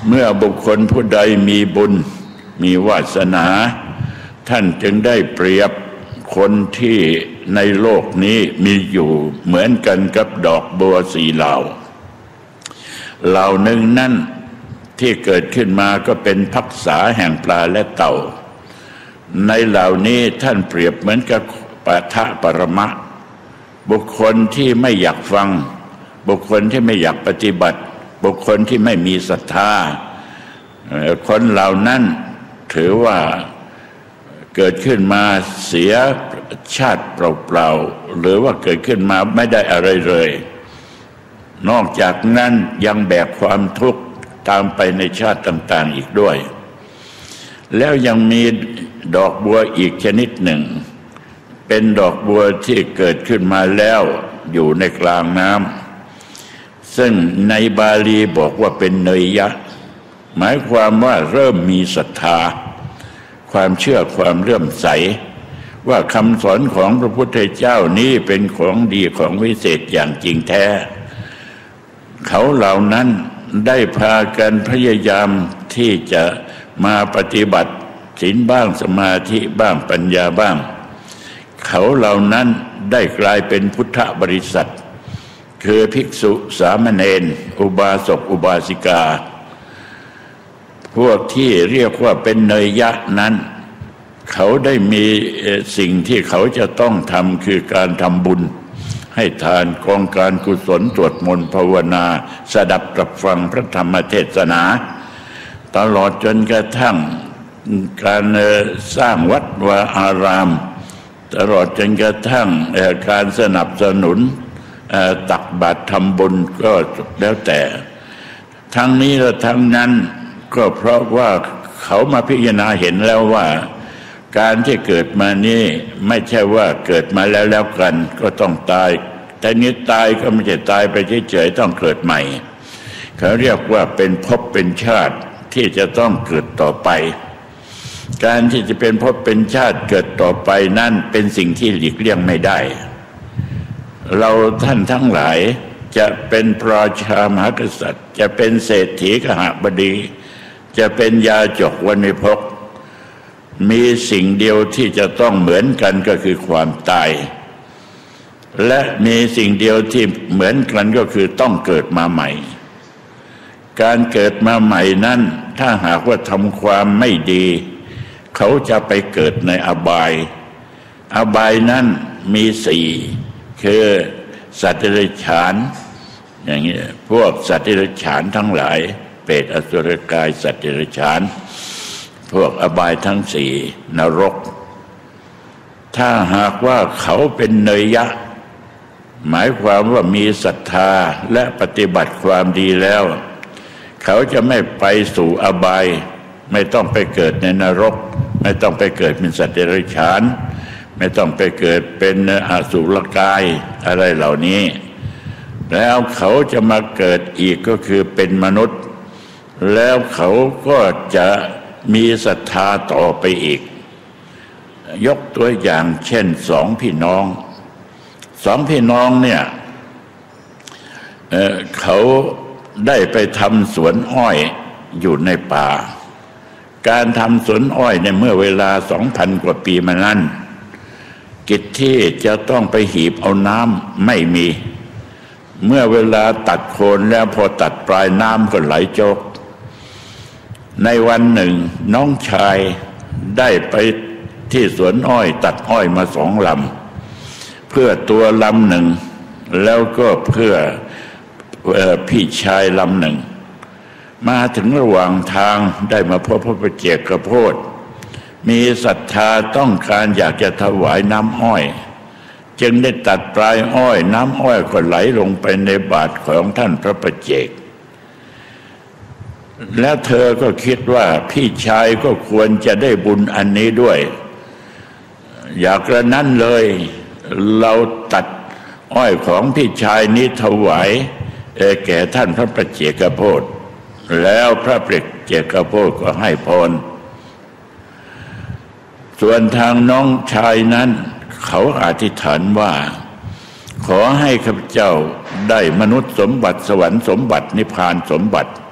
เมื่อบุคคลผู้ใดมีบุญมีวาสนาท่านจึงได้เปรียบคนที่ในโลกนี้มีอยู่เหมือนกันกับดอกบัวสีเหล่าเหล่าหนึ่งนั่นที่เกิดขึ้นมาก็เป็นภักษาแห่งปลาและเต่าในเหล่านี้ท่านเปรียบเหมือนกับปะทะปรมะบุคคลที่ไม่อยากฟังบุคคลที่ไม่อยากปฏิบัติบุคคลที่ไม่มีศรัทธาคนเหล่านั้นถือว่าเกิดขึ้นมาเสียชาติเปล่าๆหรือว่าเกิดขึ้นมาไม่ได้อะไรเลยนอกจากนั้นยังแบกความทุกข์ตามไปในชาติต่างๆอีกด้วยแล้วยังมีดอกบัวอีกชนิดหนึ่งเป็นดอกบัวที่เกิดขึ้นมาแล้วอยู่ในกลางน้ำซึ่งในบาลีบอกว่าเป็นเนยยะหมายความว่าเริ่มมีศรัทธาความเชื่อความเลื่อมใสว่าคำสอนของพระพุทธเจ้านี้เป็นของดีของวิเศษอย่างจริงแท้เขาเหล่านั้นได้พากันพยายามที่จะมาปฏิบัติศีลบ้างสมาธิบ้างปัญญาบ้างเขาเหล่านั้นได้กลายเป็นพุทธบริษัทคือภิกษุสามเณรอุบาสกอุบาสิกาพวกที่เรียกว่าเป็นเนยยะนั้นเขาได้มีสิ่งที่เขาจะต้องทำคือการทำบุญให้ทานกองการกุศลสวดมนต์ภาวนาสดับตรับฟังพระธรรมเทศนาตลอดจนกระทั่งการสร้างวัดวาอารามตลอดจนกระทั่งการสนับสนุนตักบาตรทำบุญก็แล้วแต่ทั้งนี้และทั้งนั้นก็เพราะว่าเขามาพิจารณาเห็นแล้วว่าการที่เกิดมานี้ไม่ใช่ว่าเกิดมาแล้วกันก็ต้องตายแต่นี้ตายก็ไม่ใช่ตายไปเฉยๆต้องเกิดใหม่เขาเรียกว่าเป็นภพเป็นชาติที่จะต้องเกิดต่อไปการที่จะเป็นภพเป็นชาติเกิดต่อไปนั่นเป็นสิ่งที่หลีกเลี่ยงไม่ได้เราท่านทั้งหลายจะเป็นพระราชามหากษัตริย์จะเป็นเศรษฐีกหบดีจะเป็นยาจกวณิพกมีสิ่งเดียวที่จะต้องเหมือนกันก็คือความตายและมีสิ่งเดียวที่เหมือนกันก็คือต้องเกิดมาใหม่การเกิดมาใหม่นั้นถ้าหากว่าทำความไม่ดีเขาจะไปเกิดในอบายอบายนั้นมีสี่คือสัตว์เดรัจฉานอย่างนี้พวกสัตว์เดรัจฉานทั้งหลายเปรตอสุรกายสัตว์เดรัจฉานพวกอบายทั้งสี่นรกถ้าหากว่าเขาเป็นเนยยะหมายความว่ามีศรัทธาและปฏิบัติความดีแล้วเขาจะไม่ไปสู่อบายไม่ต้องไปเกิดในนรกไม่ต้องไปเกิดเป็นสัตว์เดรัจฉานไม่ต้องไปเกิดเป็นอสุรกายอะไรเหล่านี้แล้วเขาจะมาเกิดอีกก็คือเป็นมนุษย์แล้วเขาก็จะมีศรัทธาต่อไปอีกยกตัวอย่างเช่นสองพี่น้องเนี่ยเขาได้ไปทำสวนอ้อยอยู่ในป่าการทำสวนอ้อยในเมื่อเวลา 2,000 กว่าปีมานั้นกิจที่จะต้องไปหีบเอาน้ำไม่มีเมื่อเวลาตัดโคนแล้วพอตัดปลายน้ำก็ไหลโจกในวันหนึ่งน้องชายได้ไปที่สวนอ้อยตัดอ้อยมา2 ลำเพื่อตัวลำหนึ่งแล้วก็เพื่อพี่ชายลำหนึ่งมาถึงระหว่างทางได้มาพบพระประเจกโพธิ์มีศรัทธาต้องการอยากจะถวายน้ำอ้อยจึงได้ตัดปลายอ้อยน้ำอ้อยก็ไหลลงไปในบาตรของท่านพระประเจกแล้วเธอก็คิดว่าพี่ชายก็ควรจะได้บุญอันนี้ด้วยอยากกระนั้นเลยเราตัดอ้อยของพี่ชายนี้ถวายแก่ท่านพระประเจกโพธิ์แล้วพระประเจกโพธิ์ก็ให้พรส่วนทางน้องชายนั้นเขาอธิษฐานว่าขอให้ข้าพเจ้าได้มนุษย์สมบัติสวรรค์สมบัตินิพพานสมบัติ